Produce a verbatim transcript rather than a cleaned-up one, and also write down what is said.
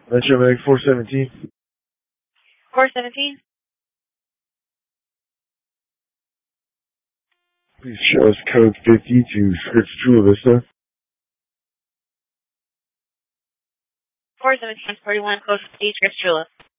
Metro Mag four seventeen. four seventeen? Please show us code fifty to Scripps Chula Vista. four seventeen, forty-one, code fifty, Scripps Chula.